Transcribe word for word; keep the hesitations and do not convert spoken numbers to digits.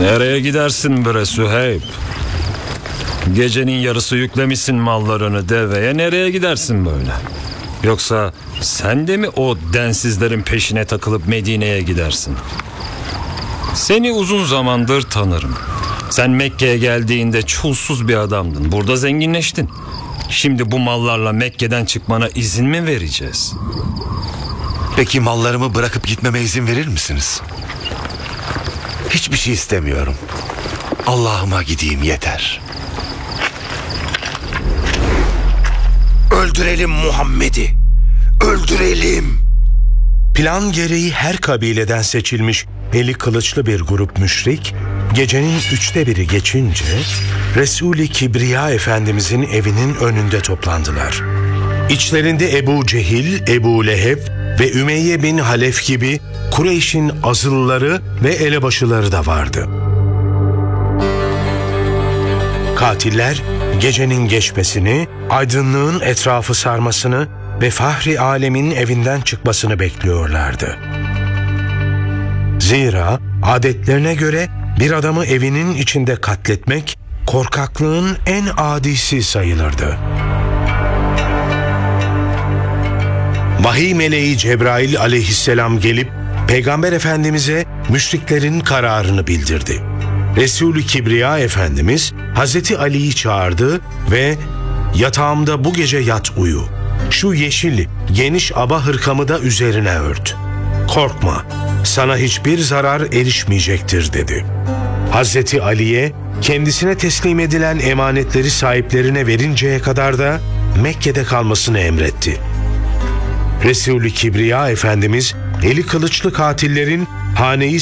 Nereye gidersin bre Süheyb? Gecenin yarısı yüklemişsin mallarını deveye, nereye gidersin böyle? Yoksa sen de mi o densizlerin peşine takılıp Medine'ye gidersin? Seni uzun zamandır tanırım. Sen Mekke'ye geldiğinde çulsuz bir adamdın. Burada zenginleştin. Şimdi bu mallarla Mekke'den çıkmana izin mi vereceğiz? Peki mallarımı bırakıp gitmeme izin verir misiniz? Hiçbir şey istemiyorum. Allah'ıma gideyim yeter. Öldürelim Muhammed'i. Öldürelim. Plan gereği her kabileden seçilmiş eli kılıçlı bir grup müşrik, gecenin üçte biri geçince Resul-i Kibriya Efendimizin evinin önünde toplandılar. İçlerinde Ebu Cehil, Ebu Leheb ve Ümeyye bin Halef gibi Kureyş'in azılları ve elebaşıları da vardı. Katiller gecenin geçmesini, aydınlığın etrafı sarmasını ve Fahri Alemin evinden çıkmasını bekliyorlardı. Zira adetlerine göre bir adamı evinin içinde katletmek korkaklığın en adisi sayılırdı. Vahiy meleği Cebrail aleyhisselam gelip Peygamber Efendimiz'e müşriklerin kararını bildirdi. Resul-i Kibriya Efendimiz Hazreti Ali'yi çağırdı ve "Yatağımda bu gece yat uyu. Şu yeşil, geniş aba hırkamı da üzerine ört. Korkma, sana hiçbir zarar erişmeyecektir" dedi. Hazreti Ali'ye kendisine teslim edilen emanetleri sahiplerine verinceye kadar da Mekke'de kalmasını emretti. Resul-i Kibriya Efendimiz eli kılıçlı katillerin haneyi